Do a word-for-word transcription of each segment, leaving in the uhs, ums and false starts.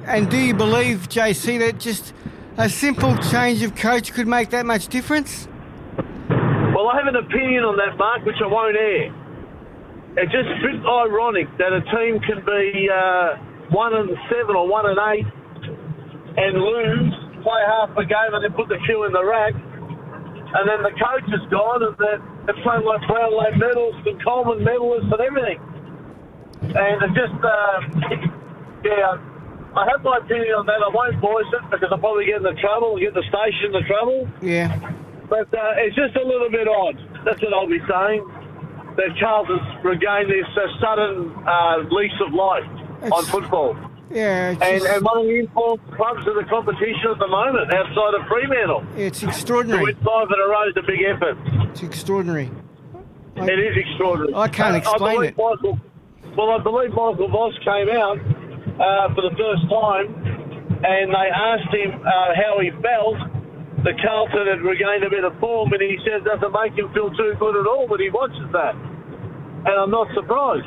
and do you believe, J C, that just a simple change of coach could make that much difference? Well, I have an opinion on that, Mark, which I won't air. It's just a bit ironic that a team can be uh, one and seven or one and eight and lose, play half a game and then put the queue in the rack, and then the coach is gone and they're, they're playing like Brownlow medalists and Coleman medalists and everything. And it just, uh, yeah, I have my opinion on that. I won't voice it because I'll probably get into trouble, get the station into trouble. Yeah. But uh, it's just a little bit odd. That's what I'll be saying. That Carlton's regained this uh, sudden uh, lease of life it's, on football. Yeah. It's and, just, and one of the informed clubs in the competition at the moment, outside of Fremantle. It's extraordinary. To win five in a row is a big effort. It's extraordinary. I, it is extraordinary. I can't uh, explain I it. Michael, well, I believe Michael Voss came out uh, for the first time and they asked him uh, how he felt. The Carlton had regained a bit of form, and he said it doesn't make him feel too good at all, but he watches that. And I'm not surprised.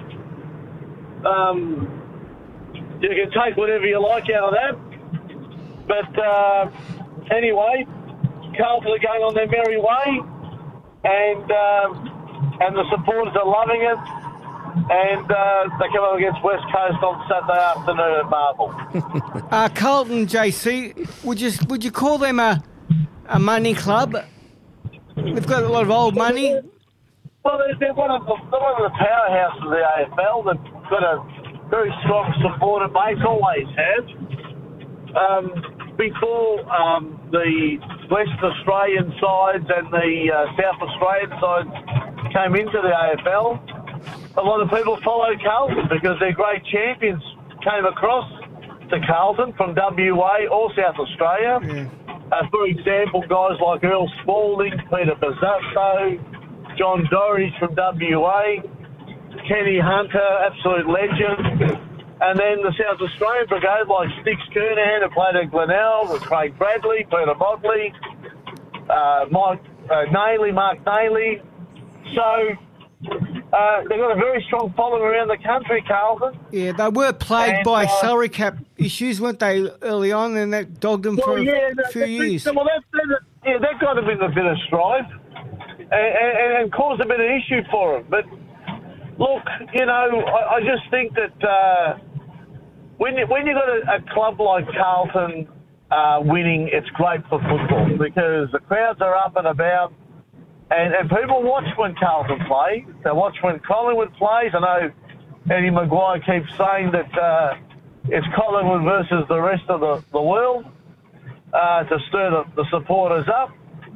Um, you can take whatever you like out of that. But uh, anyway, Carlton are going on their merry way, and uh, and the supporters are loving it. And uh, they come up against West Coast on Saturday afternoon at Marvel. uh, Carlton, J C, would you would you call them a a money club? They've got a lot of old money. Well, they're, they're, one of the, they're one of the powerhouses of the A F L. They've got a very strong supporter base, always have. Um, before um, the Western Australian sides and the uh, South Australian sides came into the A F L, a lot of people followed Carlton because their great champions came across to Carlton from W A or South Australia. Yeah. Uh, for example, guys like Earl Spalding, Peter Bazzasto, John Dorries from W A, Kenny Hunter, absolute legend, and then the South Australian brigade like Sticks Kernahan, who played at Glenelg, with Craig Bradley, Peter Motley, uh, Mike uh, Nailey, Mark Nailey. So uh, they've got a very strong following around the country, Carlton. Yeah, they were plagued and, by uh, salary cap issues, weren't they, early on, and that dogged them well, for yeah, a that, few that, years. Well, that, that, yeah, that got them in a bit of strife and, and, and caused a bit of issue for them. But look, you know, I, I just think that uh, when you, when you've got a, a club like Carlton uh, winning, it's great for football because the crowds are up and about. And, and people watch when Carlton play. They watch when Collingwood plays. I know Eddie Maguire keeps saying that uh, it's Collingwood versus the rest of the, the world uh, to stir the, the supporters up.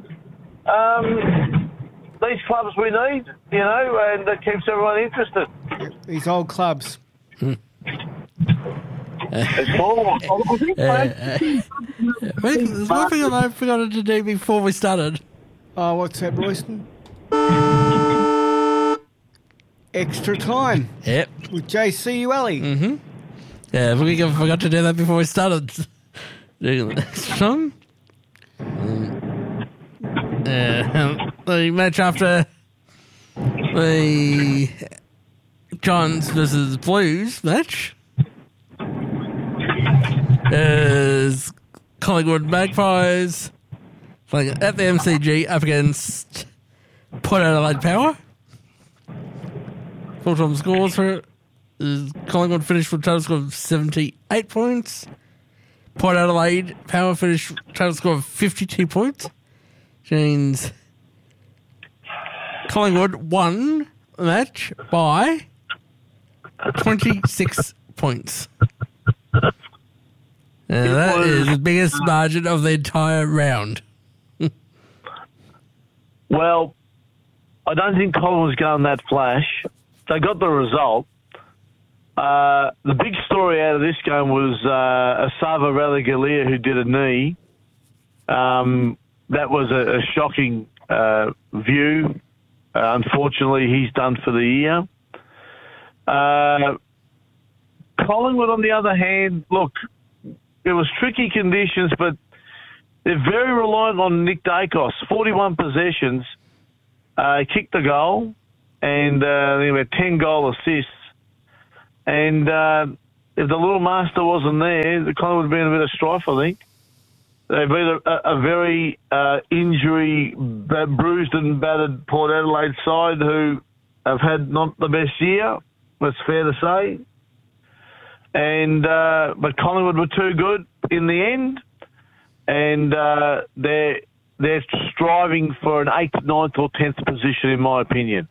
Um, these clubs we need, you know, and it keeps everyone interested. These old clubs. It's cool. I think, Uh, uh, There's one thing I forgot to do before we started. Oh, what's that, Royston? Extra time. Yep. With J C U L E. Mm-hmm. Yeah, we forgot to do that before we started. Doing the next song. Um, uh, the match after the Giants versus Blues match is Collingwood Magpies playing at the M C G up against Port Adelaide Power. Full-time scores for it is Collingwood finished with a total score of seventy-eight points. Port Adelaide Power finished with a total score of fifty-two points. Which means Collingwood won the match by twenty-six points. And that is the biggest margin of the entire round. Well, I don't think Collingwood's going that flash. They got the result. Uh, the big story out of this game was uh, Asava Raleigh who did a knee. Um, that was a, a shocking uh, view. Uh, unfortunately, he's done for the year. Uh, Collingwood, on the other hand, look, it was tricky conditions, but they're very reliant on Nick Dacos. forty-one possessions, uh, kicked the goal, and uh, they had ten goal assists. And uh, if the little master wasn't there, the Collingwood would have been a bit of strife, I think. They've been a, a very uh, injury, bruised and battered Port Adelaide side who have had not the best year, that's fair to say. And uh, but Collingwood were too good in the end, and uh, they're, they're striving for an eighth, ninth or tenth position, in my opinion.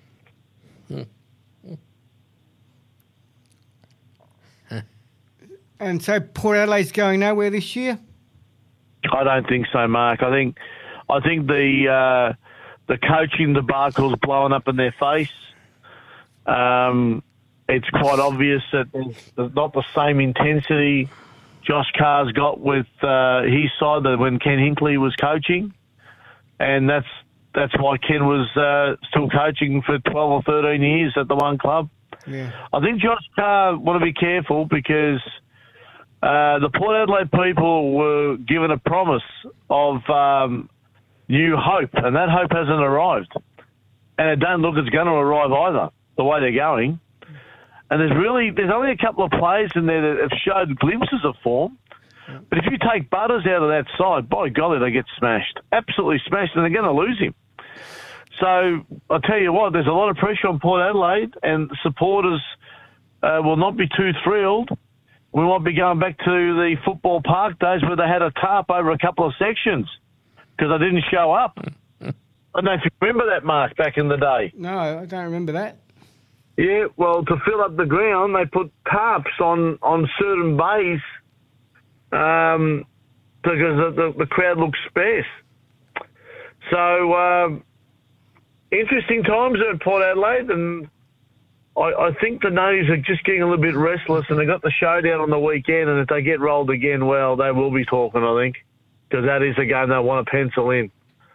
And so Port Adelaide's going nowhere this year? I don't think so, Mark. I think I think the uh, the coaching debacle's blowing up in their face. Um, it's quite obvious that there's not the same intensity Josh Carr's got with uh, his side that when Ken Hinkley was coaching, and that's that's why Ken was uh, still coaching for twelve or thirteen years at the one club. Yeah. I think Josh Carr want to be careful because Uh, the Port Adelaide people were given a promise of um, new hope, and that hope hasn't arrived. And it don't look it's going to arrive either, the way they're going. And there's really, there's only a couple of players in there that have showed glimpses of form. But if you take Butters out of that side, by golly, they get smashed. Absolutely smashed, and they're going to lose him. So I'll tell you what, there's a lot of pressure on Port Adelaide, and supporters uh, will not be too thrilled. We might be going back to the football park days where they had a tarp over a couple of sections because they didn't show up. I don't know if you remember that, Mark, back in the day. No, I don't remember that. Yeah, well, to fill up the ground, they put tarps on, on certain bays um, because the, the, the crowd looked sparse. So, um, interesting times at Port Adelaide, and I, I think the natives are just getting a little bit restless, and they got the showdown on the weekend, and if they get rolled again, well, they will be talking, I think, because that is a game they want to pencil in.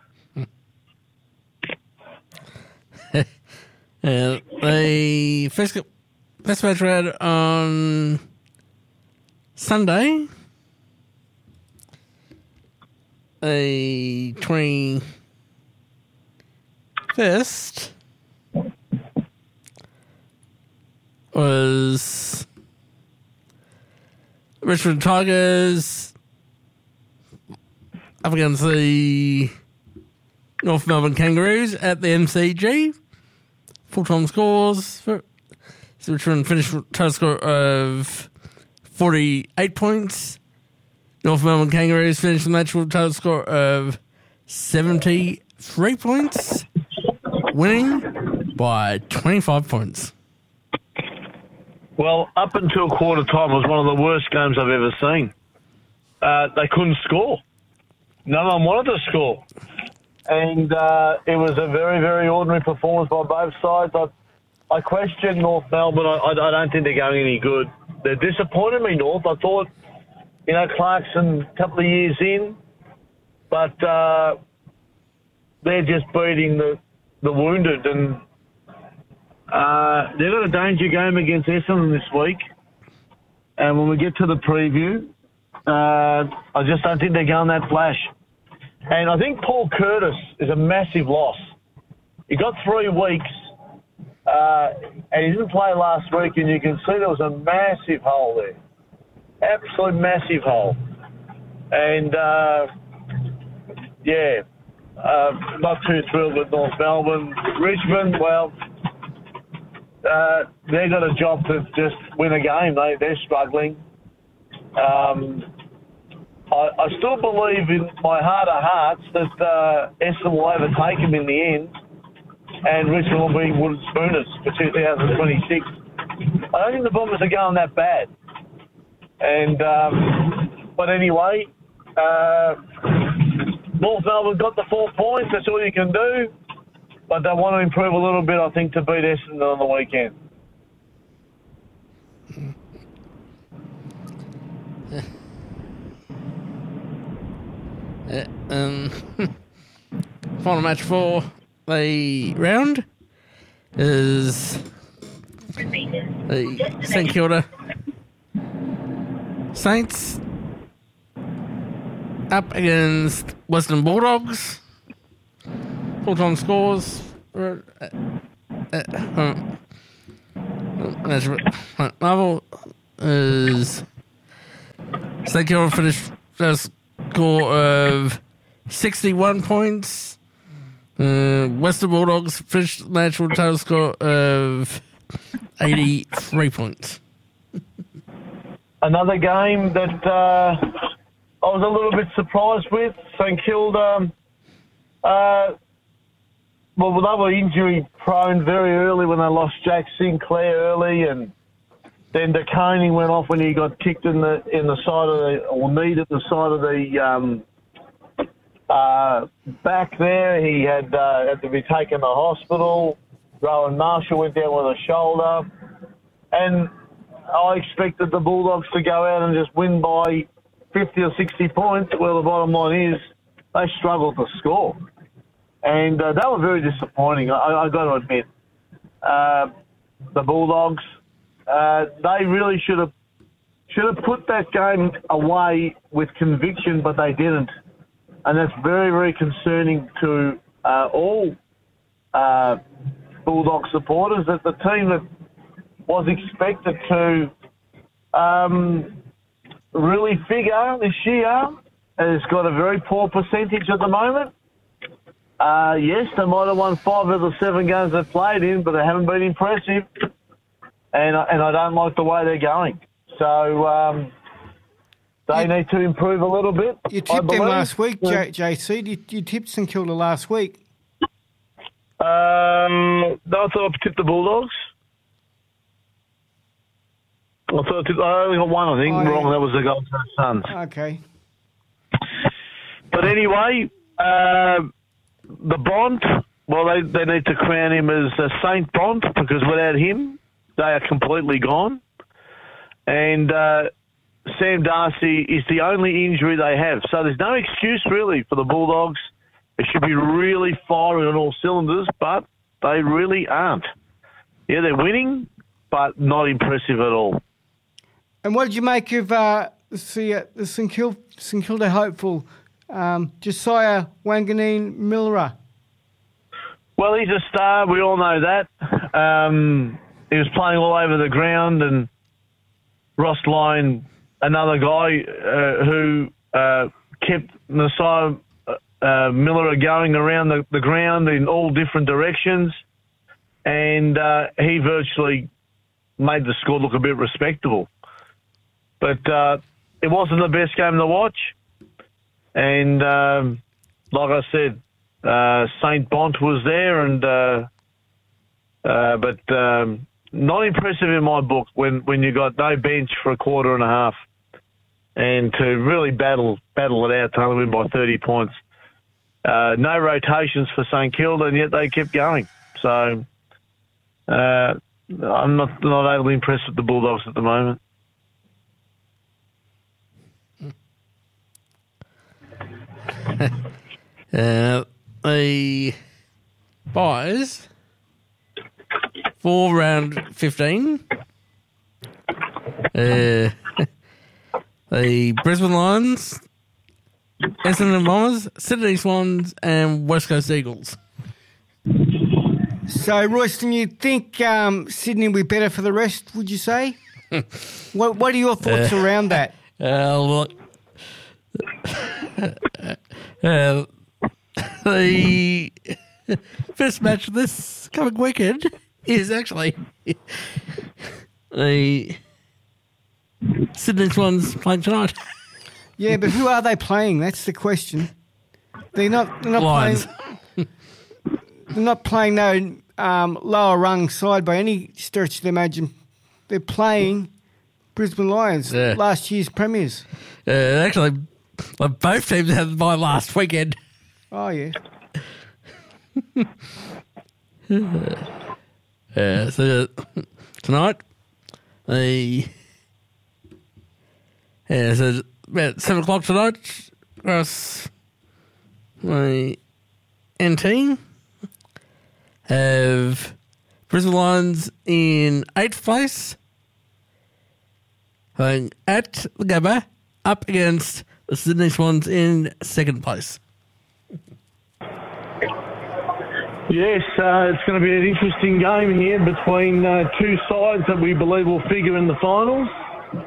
uh, the first, first match we had on Sunday, the twenty-first, was Richmond Tigers up against the North Melbourne Kangaroos at the M C G. Full-time scores. For, so Richmond finished with a total score of forty-eight points. North Melbourne Kangaroos finished the match with a total score of seventy-three points, winning by twenty-five points. Well, up until quarter time, it was one of the worst games I've ever seen. Uh, they couldn't score. None of them wanted to score. And uh, it was a very, very ordinary performance by both sides. I, I question North Melbourne. I, I don't think they're going any good. They're disappointed me, North. I thought, you know, Clarkson a couple of years in, but uh, they're just beating the, the wounded, and Uh, they've got a danger game against Essendon this week. And when we get to the preview, uh, I just don't think they're going that flash. And I think Paul Curtis is a massive loss. He got three weeks, uh, and he didn't play last week, and you can see there was a massive hole there. Absolute massive hole. And, uh, yeah, uh, not too thrilled with North Melbourne. Richmond, well, Uh, they've got a job to just win a game. They, they're struggling. Um, I, I still believe in my heart of hearts that uh, Essendon will overtake them in the end, and Richmond will be wooden spooners for two thousand twenty-six. I don't think the Bombers are going that bad. And um, But anyway, uh, North Melbourne got the four points. That's all you can do. But they want to improve a little bit, I think, to beat Essendon on the weekend. Uh, um, final match for the round is the St Kilda Saints up against Western Bulldogs. Full-time scores. Uh, uh, uh, Marvel As St Kilda finished a score of sixty-one points. Uh, Western Bulldogs finished the natural total score of eighty-three points. Another game that uh, I was a little bit surprised with. St Kilda, uh, well, they were injury prone very early when they lost Jack Sinclair early, and then DeConey went off when he got kicked in the in the side of the or kneed at the side of the um, uh, back there. He had uh, had to be taken to hospital. Rowan Marshall went down with a shoulder, and I expected the Bulldogs to go out and just win by fifty or sixty points. Well, the bottom line is they struggled to score. And uh, they were very disappointing, I, I got to admit. Uh, the Bulldogs, uh, they really should have should have put that game away with conviction, but they didn't. And that's very, very concerning to uh, all uh, Bulldog supporters, that the team that was expected to um, really figure this year has got a very poor percentage at the moment. Uh, yes, they might have won five of the seven games they've played in, but they haven't been impressive, and, and I don't like the way they're going. So um, they you, need to improve a little bit. You tipped them last week, J- JC. You, you tipped St Kilda last week. Um, no, I thought I tipped the Bulldogs. I thought I, tipped, I only got one, I think, oh, wrong. Yeah. That was the Gold Coast Suns. Okay. But anyway, uh, the Bont, well, they, they need to crown him as uh, Saint Bont, because without him, they are completely gone. And uh, Sam Darcy is the only injury they have. So there's no excuse, really, for the Bulldogs. They should be really firing on all cylinders, but they really aren't. Yeah, they're winning, but not impressive at all. And what did you make of uh, the, uh, the St Kilda, St Kilda hopeful um, Josiah Wanganeen Millera? Well, he's a star. We all know that. Um, he was playing all over the ground, and Ross Lyon, another guy uh, who uh, kept Josiah uh, Millera going around the, the ground in all different directions, and uh, he virtually made the score look a bit respectable. But uh, it wasn't the best game to watch. And um, like I said, uh, Saint Bont was there, and uh, uh, but um, not impressive in my book when, when you got no bench for a quarter and a half, and to really battle battle it out to only win by thirty points. Uh, no rotations for St Kilda, and yet they kept going. So uh, I'm not not overly impressed with the Bulldogs at the moment. uh, the Boys for round fifteen. Uh, the Brisbane Lions, Essendon Bombers, Sydney Swans, and West Coast Eagles. So, Royston, you think um, Sydney will be better for the rest, would you say? what What are your thoughts uh, around that? Uh, look, uh, the first match of this coming weekend is actually the Sydney Swans playing tonight. Yeah, but who are they playing? That's the question. They're not. They're not Lions. playing. They're not playing no um, lower rung side by any stretch of the imagination. They're playing Brisbane Lions, yeah. last year's premiers. Uh, actually, like both teams had by last weekend. Oh yeah. uh, so tonight, the yeah, so about seven o'clock tonight, across my N T have Brisbane Lions in eighth place, going at the Gabba up against the Sydney Swans in second place. Yes, uh, it's going to be an interesting game here between uh, two sides that we believe will figure in the finals.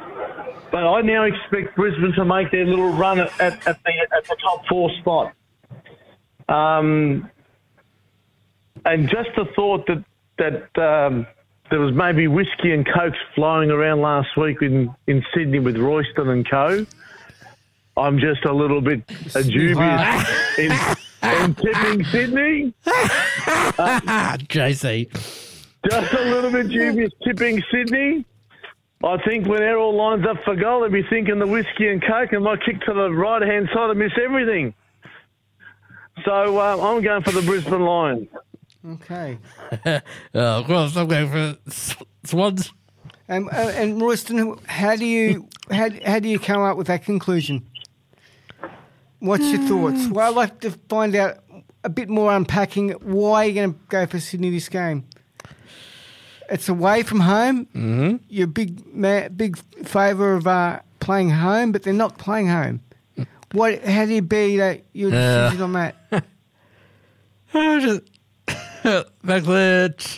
but I now expect Brisbane to make their little run at, at, at the at the top four spot. Um, and just the thought that that um, there was maybe whiskey and cokes flying around last week in, in Sydney with Royston and co. I'm just a little bit uh, dubious in, in tipping Sydney. Uh, J C. Just a little bit dubious tipping Sydney. I think when Errol lines up for goal, they'll be thinking the whiskey and coke and might kick to the right-hand side and miss everything. So uh, I'm going for the Brisbane Lions. Okay. uh, of course, I'm going for S- Swans. And uh, and Royston, how do you how how do you come up with that conclusion? What's your thoughts? Well, I'd like to find out a bit more unpacking. Why are you going to go for Sydney this game? It's away from home. Mm-hmm. You're a big ma- big favour of uh, playing home, but they're not playing home. What? How do you be that your decision uh, on that? I just back that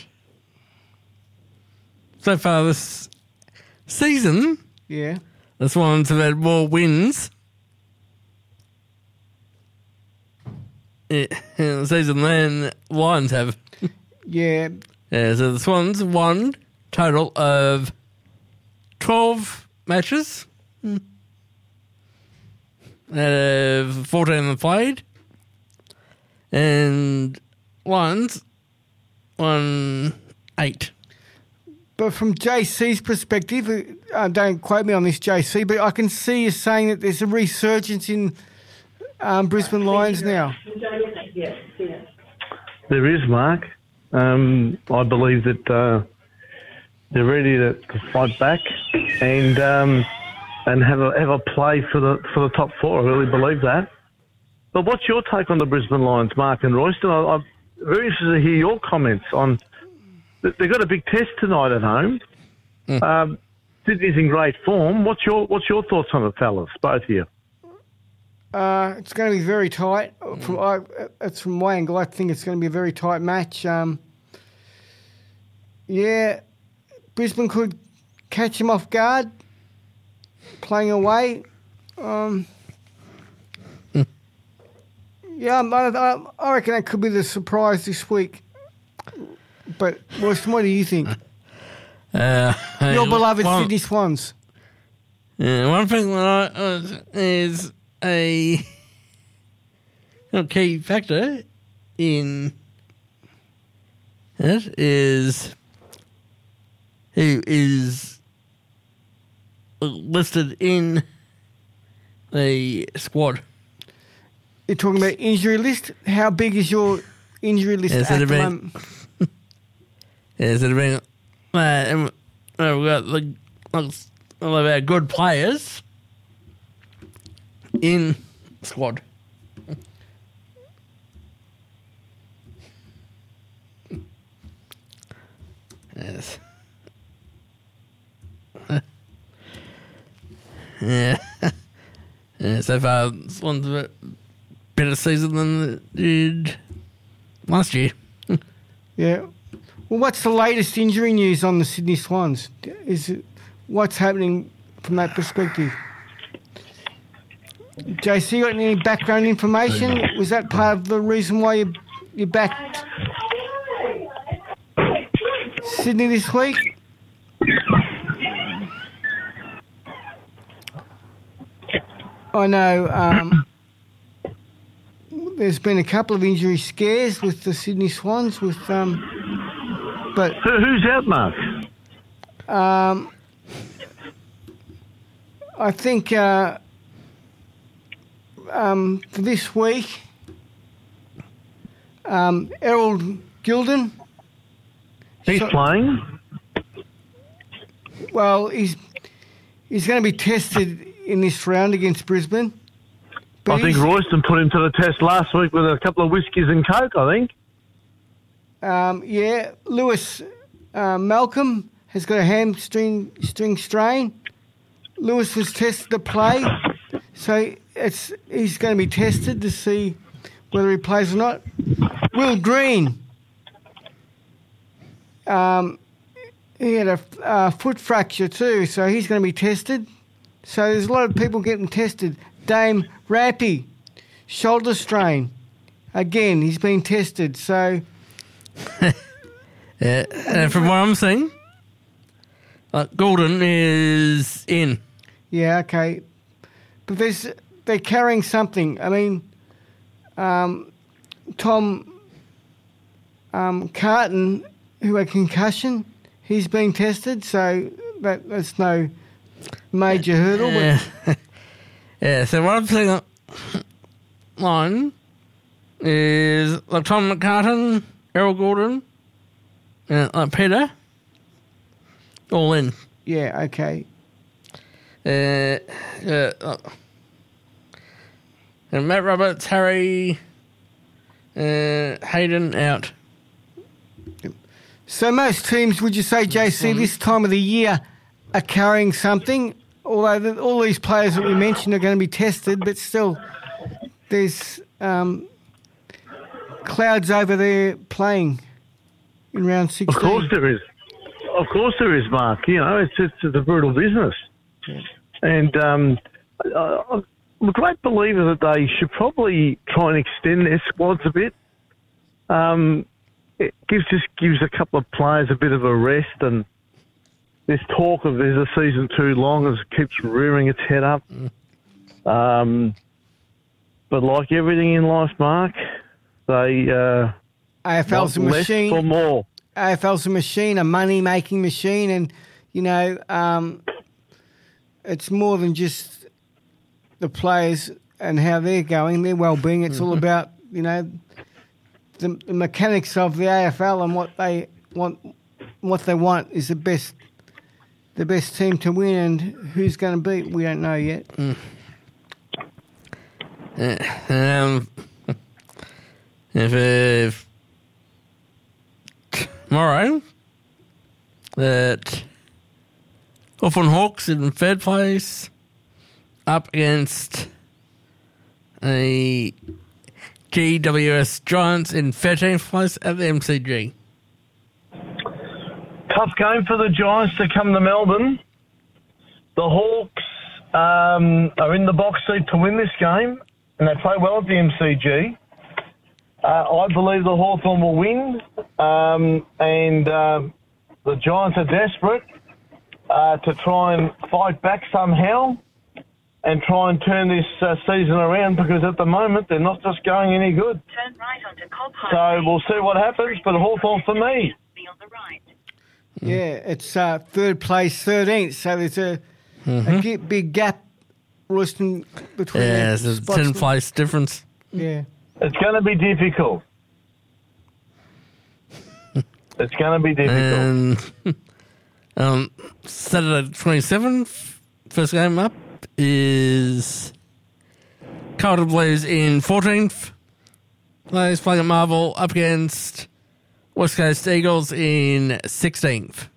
so far this season, Yeah. the Swans have had more wins in the season than Lions have. Yeah. Yeah, so the Swans won total of twelve matches. Hmm. Out of fourteen that played. And Lions won eight. But from J C's perspective, uh, don't quote me on this, J C, but I can see you saying that there's a resurgence in um, Brisbane Lions now. There is, Mark. Um, I believe that uh, they're ready to, to fight back and um, and have a have a play for the for the top four. I really believe that. But what's your take on the Brisbane Lions, Mark and Royston? I, I'm very interested to hear your comments on. They've got a big test tonight at home. Mm. Um, Sydney's in great form. What's your what's your thoughts on it, fellas? Both of you. Uh, it's going to be very tight. From I, it's from my angle. I think it's going to be a very tight match. Um, yeah, Brisbane could catch him off guard, playing away. Um, mm. Yeah, I, I reckon that could be the surprise this week. But Royston, what do you think? Uh, Your beloved one, Sydney Swans. Yeah, one thing that I, uh, is a, a key factor in it is who is listed in the squad. You're talking about injury list? How big is your injury list Yes, at the been, moment? Yes, it been, uh, and, uh, we've got like, like all of our good players in squad. Yes. Yeah. Yeah, so far, this one's a better season than it did last year. Yeah. Well, what's the latest injury news on the Sydney Swans? Is it, what's happening from that perspective? J C, got any background information? Was that part of the reason why you you backed Sydney this week? I know um, there's been a couple of injury scares with the Sydney Swans, with um, but Who, who's out, Mark? um, I think uh, um, for this week, um, Errol Gilden. He's so, playing. Well, he's he's going to be tested in this round against Brisbane. But I think Royston put him to the test last week with a couple of whiskies and coke, I think. Um, yeah, Lewis uh, Malcolm has got a hamstring string strain. Lewis was tested to play, so it's he's going to be tested to see whether he plays or not. Will Green, um, he had a uh, foot fracture too, so he's going to be tested. So there's a lot of people getting tested. Dame Rampy, shoulder strain. Again, he's been tested. So, yeah, and from what I'm seeing, uh, Gordon is in. Yeah, okay. But there's, they're carrying something. I mean, um, Tom um, Carton, who had concussion, he's been tested. So that that's no major hurdle. Yeah. But Yeah, so what I'm seeing online is like Tom McCartan, Errol Gordon, and like Peter, all in. yeah, okay. Uh, uh, uh, and Matt Roberts, Harry, uh, Hayden out. So most teams, would you say, J C, this time of the year are carrying something? Although the, all these players that we mentioned are going to be tested, but still there's um, clouds over there playing in round sixteen. Of course there is. Of course there is, Mark. You know, it's it's, it's a brutal business. Yeah. And um, I, I'm a great believer that they should probably try and extend their squads a bit. Um, it gives just gives a couple of players a bit of a rest, and this talk of there's a season too long as it keeps rearing its head up. Um, but like everything in life, Mark, they uh, A F L's a want less machine. for more. A F L's a machine, a money-making machine, and, you know, um, it's more than just the players and how they're going, their well-being. It's all about, you know, the, the mechanics of the A F L and what they want. What they want is the best, the best team to win, and who's going to beat, we don't know yet. Mm. Yeah, um, if, if tomorrow that Hawthorn Hawks in third place up against a G W S Giants in thirteenth place at the M C G. Tough game for the Giants to come to Melbourne. The Hawks um, are in the box seat to win this game, and they play well at the M C G. Uh, I believe the Hawthorn will win, um, and uh, the Giants are desperate uh, to try and fight back somehow and try and turn this uh, season around, because at the moment they're not just going any good. Turn right onto Cobb So Highway. we'll see what happens, but Hawthorn for me. Be on the right. Yeah, it's uh, third place, thirteenth, so there's a, a g- big gap, Royston, between Yeah, the it's a spots. ten place difference. Yeah. It's going to be difficult. It's going to be difficult. And um, Saturday twenty-seventh, first game up is Carlton Blues in fourteenth place, playing at Marvel up against West Coast Eagles in sixteenth.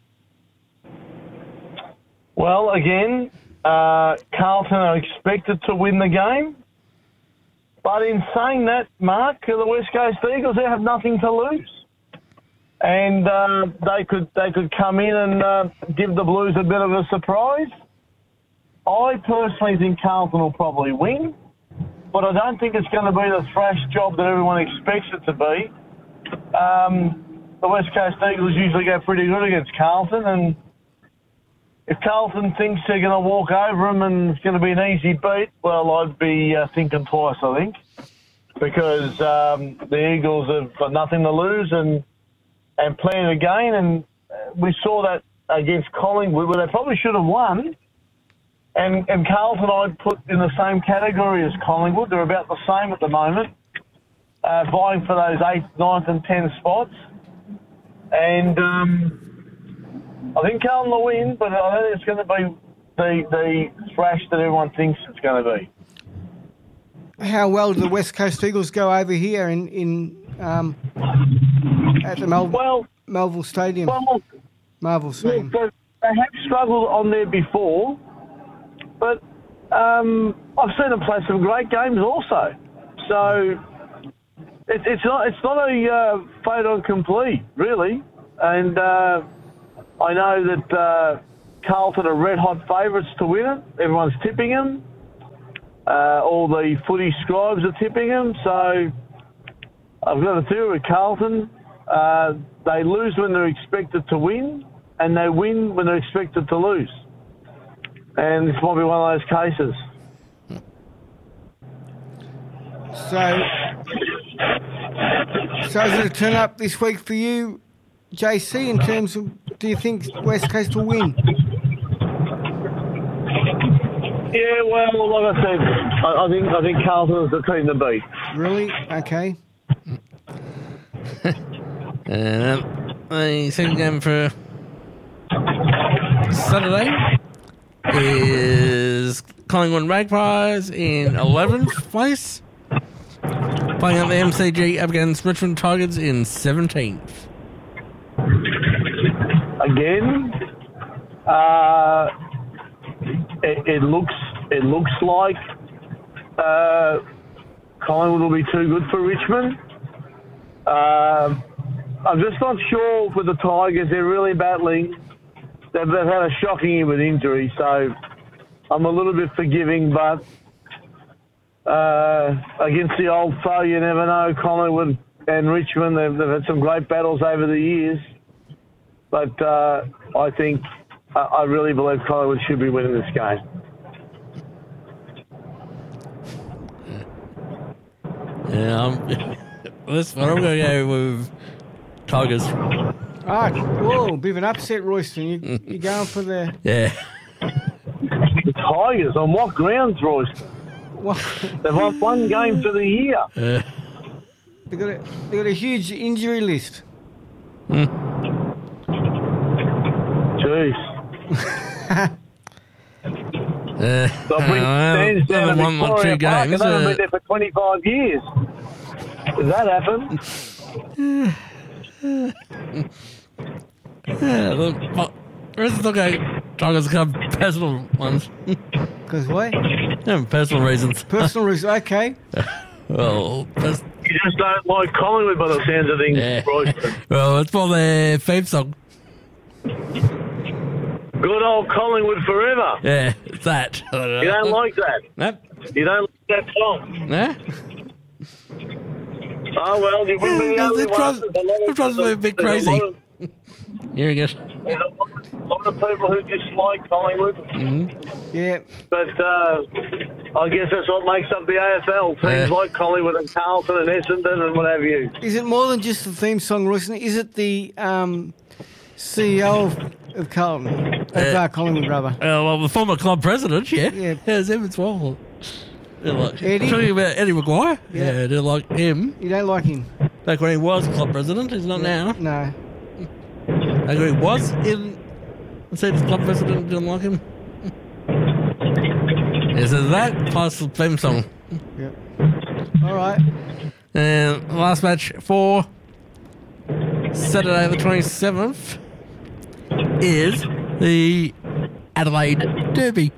Well, again, uh, Carlton are expected to win the game. But in saying that, Mark, the West Coast Eagles, they have nothing to lose. And uh, they could they could come in and uh, give the Blues a bit of a surprise. I personally think Carlton will probably win, but I don't think it's going to be the thrash job that everyone expects it to be. Um, the West Coast Eagles usually go pretty good against Carlton, and if Carlton thinks they're going to walk over them and it's going to be an easy beat, well, I'd be uh, thinking twice, I think, because um, the Eagles have got nothing to lose and and playing to gain, and we saw that against Collingwood, where they probably should have won. And, and Carlton I'd put in the same category as Collingwood. They're about the same at the moment, uh, vying for those eighth, ninth and tenth spots. And um, I think Carlton will win, but I don't think it's going to be the, the thrash that everyone thinks it's going to be. How well do the West Coast Eagles go over here in, in um, at the Mel- Well, Melville Stadium? well, Marvel Stadium. look, they have struggled on there before, but um, I've seen them play some great games also. So it, it's not it's not a uh, fait accompli, really. And uh, I know that uh, Carlton are red-hot favourites to win it. Everyone's tipping them. Uh, all the footy scribes are tipping them. So I've got a theory with Carlton. Uh, they lose when they're expected to win, and they win when they're expected to lose. And this might be one of those cases. So, so is it a turn up this week for you, J C, in terms of, do you think West Coast will win? Yeah, well, like I said, I, I think I think Carlton is the team to beat. Really? Okay. And um, the second game for Saturday is Collingwood Magpies in eleventh place, playing at the M C G up against Richmond Tigers in seventeenth. Again, uh, it, it looks it looks like uh, Collingwood will be too good for Richmond. Uh, I'm just not sure with the Tigers. They're really battling. They've, they've had a shocking year with injury, so I'm a little bit forgiving. But uh, against the old foe, you never know. Collingwood and Richmond, they've, they've had some great battles over the years. But uh, I think, I, I really believe Collingwood should be winning this game. Yeah, um, this one I'm going to go with Tigers. Ah, whoa, bit of an upset, Royston. You, you're going for the... Yeah. The Tigers, on what grounds, Royce? What? They've won one game for the year. Uh, They've got a, they got a huge injury list. Jeez. uh, So if we stand down in one or Victoria two Park, games. and they've Uh, been there for twenty-five years. Does that happen? yeah, the, but the rest of the game, Tigers have personal ones. Because what? Yeah, personal reasons. Personal reasons. Okay. Well, that's, You just don't like Collingwood by the sounds of things, yeah. Royston. well, it's for their theme song. Good old Collingwood forever. Yeah, it's that. You don't like that. Nope. You don't like that song. Yeah. Oh, well, you wouldn't be the Yeah, only it tries- one. There's a lot of- it tries to be a bit there's crazy. lot of- Here it goes. There's a lot of- a lot of people who dislike Collingwood. Mm-hmm. Yeah. But uh, I guess that's what makes up the A F L. Teams Yeah. like Collingwood and Carlton and Essendon and what have you. Is it more than just the theme song, Royston? Is it the um, C E O of, of Carlton? Of Yeah. uh, Collingwood, rather. Uh, well, the former club president, yeah. Yeah. Yeah, it's him as well. They're like, Eddie? talking about Eddie Maguire. Yeah. Yeah, they're like him. You don't like him? Back when he was club president, he's not now. No. Back when he was in, let's say, the club president, didn't like him. Yeah, so that plus the theme song. Yep. All right. And the last match for Saturday the twenty-seventh is the Adelaide Derby.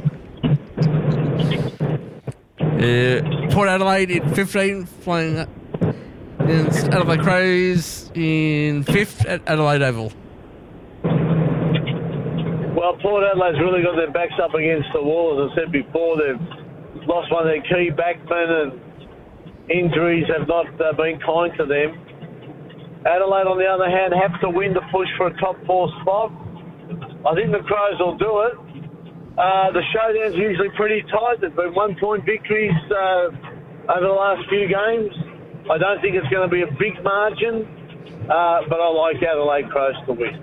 Uh, Port Adelaide in fifteenth, playing against Adelaide Crows in fifth at Adelaide Oval. Well, Port Adelaide's really got their backs up against the wall. As I said before, they've lost one of their key backmen and injuries have not uh, been kind to them. Adelaide, on the other hand, have to win to push for a top four spot. I think the Crows will do it. Uh, the showdown's usually pretty tight. There's been one-point victories uh, over the last few games. I don't think it's going to be a big margin, uh, but I like Adelaide Crows to win.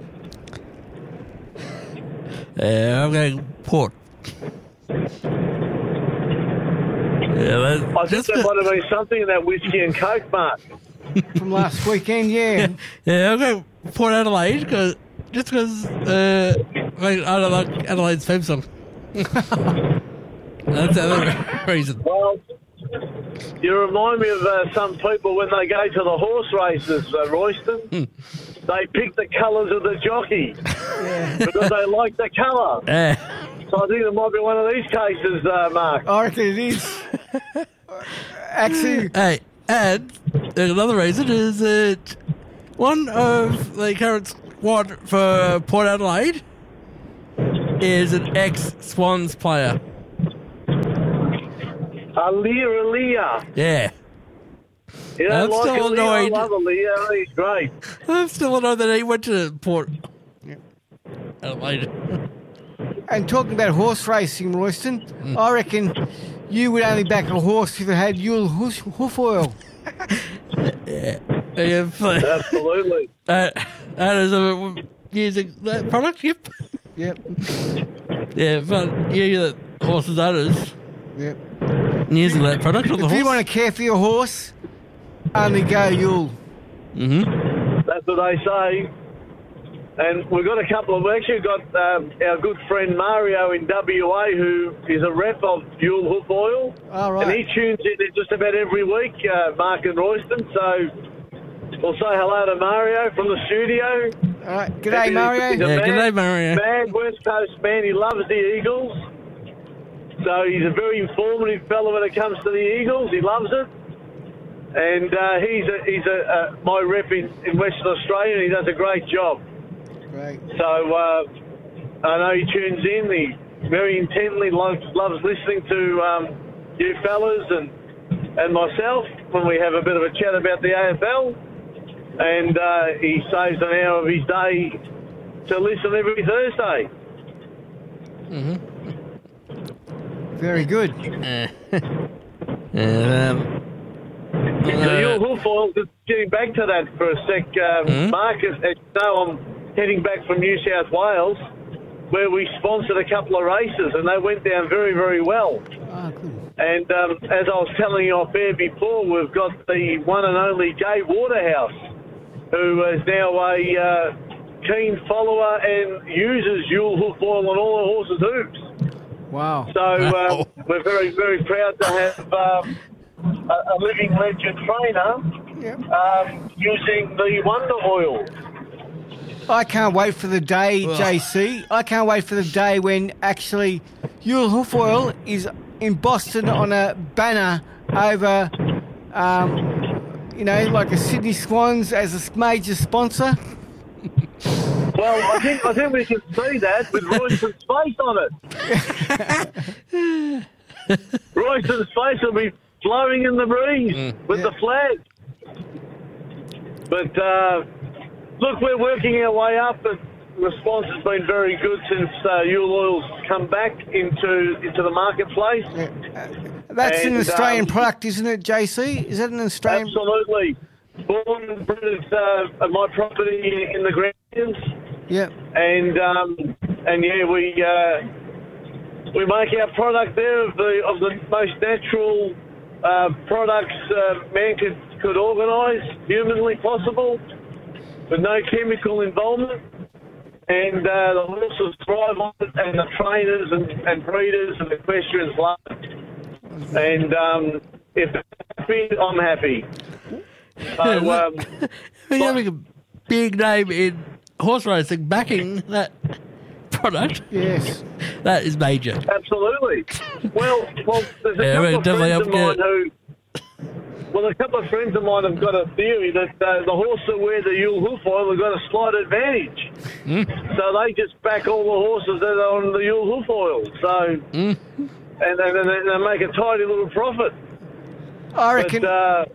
Yeah, I'm going Port. Yeah, that, I think just there the- might have been something in that whiskey and coke, Mark. From last weekend, yeah. Yeah, I'm going Port Adelaide cause, just because uh, I, I don't like Adelaide's theme song. That's the other reason. Well, you remind me of uh, some people when they go to the horse races, uh, Royston. They pick the colours of the jockey because they like the colour. Yeah. So I think it might be one of these cases, uh, Mark. I reckon it is. Actually, Hey, and another reason is that one of the current squad for Port Adelaide is an ex-Swans player. Alia Alia. Yeah. You don't I'm like still Alia? annoyed. I love Alia. He's great. I'm still annoyed that he went to Port Adelaide. And talking about horse racing, Royston, Mm. I reckon you would only back a horse if it had Yule hoof, hoof oil. Yeah. Yeah, but, Absolutely. uh, that is a, using that product, yep. Yep. Yeah, but yeah, that horse's udders. Yep. Using that product on the If horse. you want to care for your horse, only go Yule. Mm-hmm. That's what they say. And we've got a couple of, we actually got um, our good friend Mario in W A, who is a rep of Yule Hoof Oil. All right. And he tunes in just about every week, uh, Mark and Royston. So we'll say hello to Mario from the studio. All right. G'day, He's a- Mario. he's a Yeah, mad- g'day, Mario. Mad West Coast man. He loves the Eagles. So he's a very informative fellow when it comes to the Eagles. He loves it. And uh, he's a, he's a, uh, my rep in, in Western Australia, and he does a great job. Great. So uh, I know he tunes in. He very intently loves, loves listening to um, you fellas and and myself when we have a bit of a chat about the A F L. And uh, he saves an hour of his day to listen every Thursday. Very good. Uh, and, um, So your uh, hoof oil, just getting back to that for a sec, um, Mhm. Mark, as as you know, I'm heading back from New South Wales, where we sponsored a couple of races, and they went down very, very well. Ah, good. And um, as I was telling you off air before, we've got the one and only Jay Waterhouse, who is now a uh, keen follower and uses Yule Hoof Oil on all the horses' hooves. Wow. So Wow. um, we're very, very proud to have um, a, a living legend trainer Yep. um, using the Wonder Oil. I can't wait for the day, Ugh. J C. I can't wait for the day when actually Yule Hoof Oil is in Boston on a banner over, um, you know, like a Sydney Swans as a major sponsor. Well, I think I think we can see that with Royston's face on it. Royston's face will be flowing in the breeze with Yeah. the flag. But uh, look, we're working our way up. The response has been very good since uh, Yule Oil's come back into into the marketplace. Yeah. Uh, That's an And, Australian um, product, isn't it, J C? Is that an Australian? Absolutely. Born and bred uh, at my property in the Grampians. Yep. And um, and yeah, we uh, we make our product there of the of the most natural uh, products uh, man could could organise humanly possible, with no chemical involvement. And uh, the horses thrive on it, and the trainers and, and breeders and equestrians love it. And um, if they're happy, I'm happy. So um, We're having a big name in horse racing backing that product. Yes. That is major. absolutely. Well, well, there's a Yeah, couple we're of definitely friends of up mine there. who. Well, a couple of friends of mine have got a theory that uh, the horse that wear the Yule Hoof Oil have got a slight advantage. Hmm? So they just back all the horses that are on the Yule Hoof Oil. So, Mm. and, and, and they make a tidy little profit. I reckon. But uh,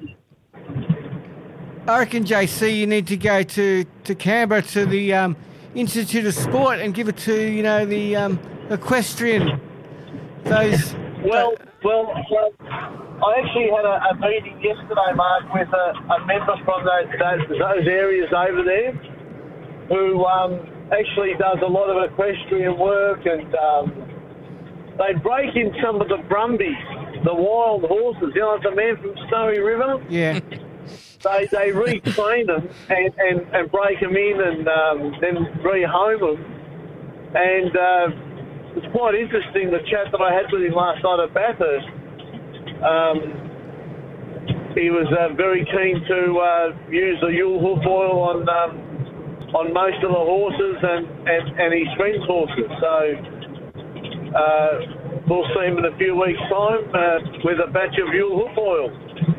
I reckon, J C, you need to go to, to Canberra to the um, Institute of Sport and give it to, you know, the um, equestrian. Those. well, well, well, I actually had a, a meeting yesterday, Mark, with a, a member from those, those, those areas over there who um, actually does a lot of equestrian work, and um, they break in some of the brumbies, the wild horses. You know, it's a man from Snowy River. Yeah. They they retrain them and, and, and break them in and um, then rehome them. And uh, it's quite interesting, the chat that I had with him last night at Bathurst. Um, he was uh, very keen to uh, use the Yule Hoof Oil on um, on most of the horses and, and, and his friends' horses. So uh, we'll see him in a few weeks' time uh, with a batch of Yule Hoof Oil.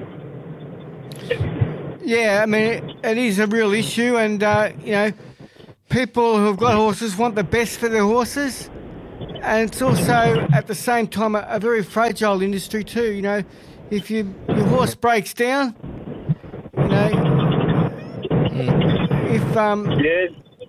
Yeah, I mean, it, it is a real issue, and, uh, you know, people who've got horses want the best for their horses, and it's also at the same time a, a very fragile industry too. You know, if you, your horse breaks down, you know, if um, Yeah.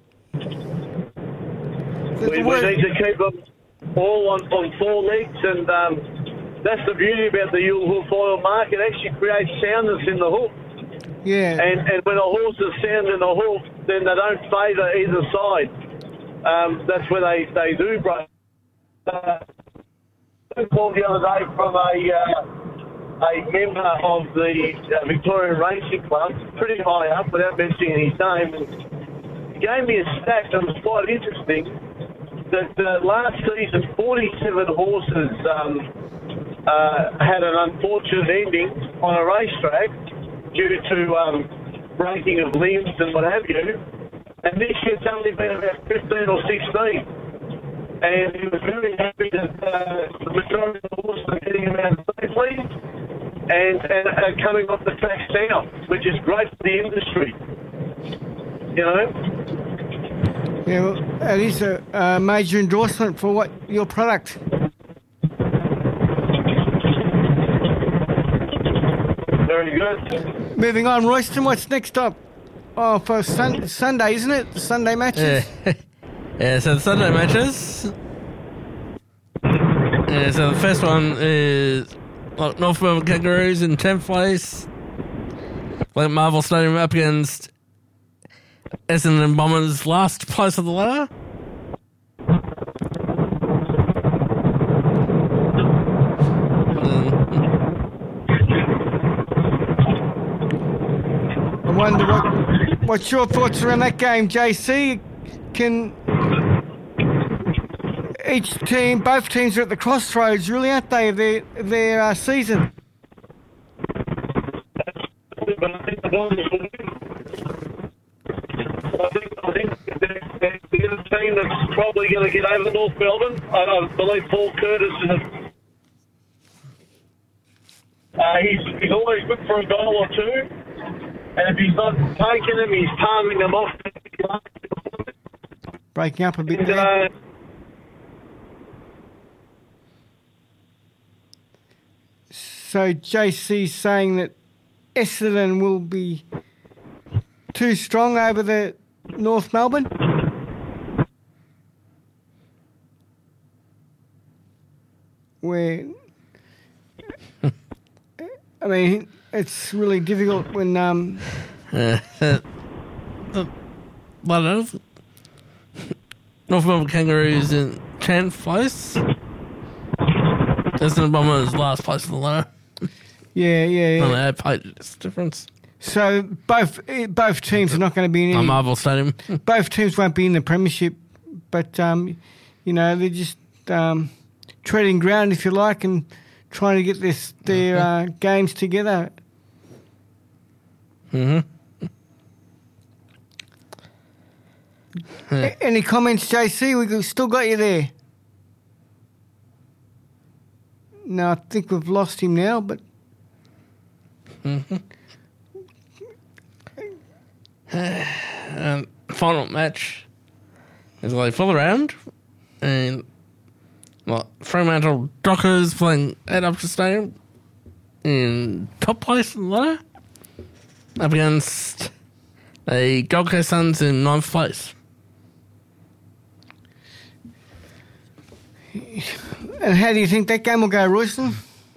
the, We, the we word, need to keep them all on, on four legs, and um, that's the beauty about the Yule hoof oil market. It actually creates soundness in the hoof. yeah, And, and when a horse is sound in the hoof, then they don't favour either side. Um, that's where they, they do break. Uh, I called the other day from a uh, a member of the uh, Victorian Racing Club, pretty high up, without mentioning his name, and he gave me a stat that was quite interesting, that uh, last season forty-seven horses um, uh, had an unfortunate ending on a racetrack due to um, breaking of limbs and what have you. And this year's only been about fifteen or sixteen. And he was very happy that uh, the majority of the horses are getting around safely and, and are coming off the track sound, which is great for the industry. You know? yeah. Well, it is a, a major endorsement for what your product. Very good. Moving on, Royston, what's next up? Oh, for sun- Sunday, isn't it? The Sunday matches. Yeah. Yeah, so the Sunday matches. Yeah, so the first one is like, North Melbourne Kangaroos in tenth place. Like Marvel Stadium up against Essendon Bombers, last place of the ladder. I wonder what what's your thoughts around that game, J C? Can each team, both teams are at the crossroads, really, aren't they, of their, their uh, season? But I think the Bombers will win. I think, I think they're, they're the other team that's probably going to get over North Melbourne. I, I believe Paul Curtis is. Uh, he's, he's always good for a goal or two. And if he's not taking them, he's palming them off. Breaking up a bit And, there. uh, So J C's saying that Essendon will be too strong over the North Melbourne? Where, I mean, it's really difficult when um, Uh, uh, well, North Melbourne Kangaroos in tenth place. Essendon Bombers last place of the ladder. yeah, yeah, yeah. Only eight points difference. So both eh, both teams are not going to be in On any, Marvel Stadium. both teams won't be in the premiership, but um, you know, they're just um, treading ground, if you like, and trying to get this their uh, games together. Mm-hmm. A- Any comments, J C? We still got you there. No, I think we've lost him now, but And final match is like full round, and like Fremantle Dockers playing at Upton Stadium in top place in the ladder up against the Gold Coast Suns in ninth place. and how do you think that game will go, Royston?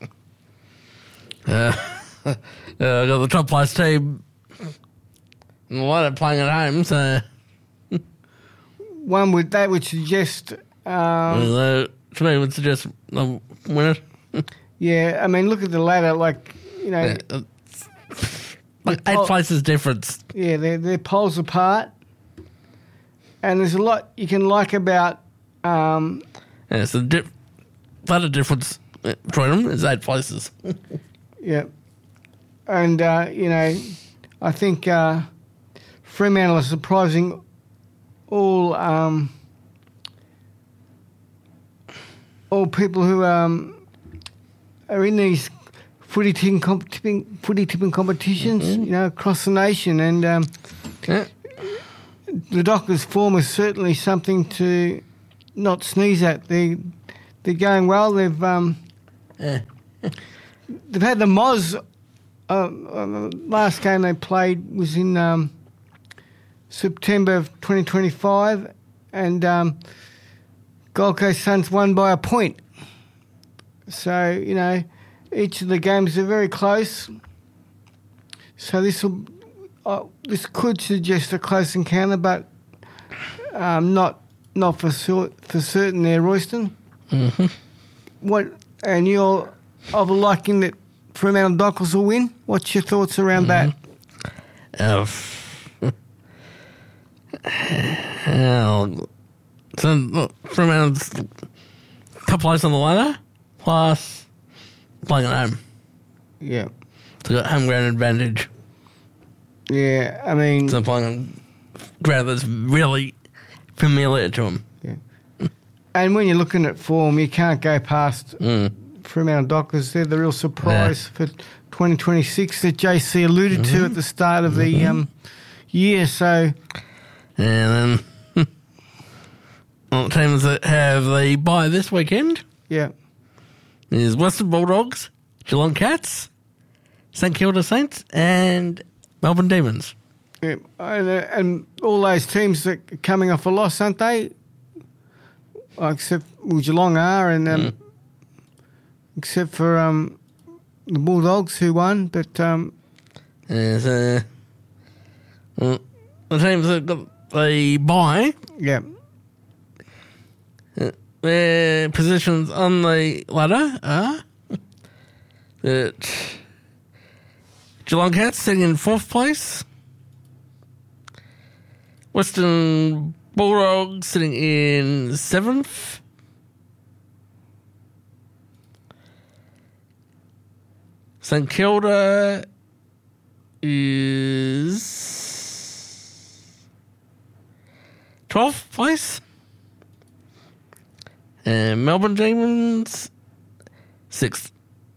Uh, uh, I got the top place team in the ladder playing at home, so One would that would suggest, um, uh, to me, it would suggest the winner. yeah. I mean, look at the ladder, like you know, Yeah, uh, like eight Oh. places difference. yeah, they're they're poles apart, and there's a lot you can like about. Um, Yeah, so the di- ladder difference between them is eight places. Yeah. And, uh, you know, I think uh, Fremantle are surprising all um, all people who um, are in these footy tipping, comp- tipping, footy tipping competitions, you know, across the nation. And um, Yeah. the Dockers' form is certainly something to not sneeze at. They they're going well. They've um, Yeah. they've had the Moz. Uh, uh, the last game they played was in um, September of twenty twenty-five, and um, Gold Coast Suns won by a point. So, you know, each of the games are very close. So this will, uh, this could suggest a close encounter, but um, not not for cer- for certain there, Royston. Mm-hmm. What and you're of a liking that Fremantle Dockers will win? What's your thoughts around that? Uh, f- Hell, so look, Fremantle's top place on the ladder, plus playing at home. Yeah, So got home ground advantage. yeah. I mean, So playing on ground that's really familiar to them. and when you're looking at form, you can't go past Mm. Fremantle Dockers. They're the real surprise for twenty twenty-six that J C alluded Mm-hmm. to at the start of the um, year. So, And then well, teams that have the bye this weekend yeah, is Western Bulldogs, Geelong Cats, St Kilda Saints, and Melbourne Demons. yeah. And, uh, and all those teams that are coming off a loss, aren't they? Except well, Geelong are, and um, Mm. except for um, the Bulldogs who won, but um, And so, well, the teams that got the bye, yeah, uh, their positions on the ladder are that Geelong Cats sitting in fourth place, Western Bulldogs sitting in seventh, St Kilda is twelfth place, and Melbourne Demons sixth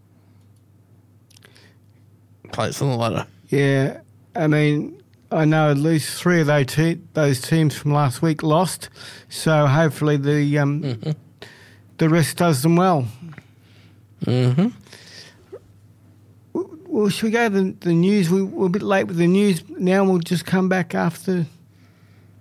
place on the ladder. yeah. I mean, I know at least three of those, te- those teams from last week lost, so hopefully the um, Mm-hmm. the rest does them well. Mm-hmm. Well, should we go to the, the news? We, we're a bit late with the news now. We'll just come back after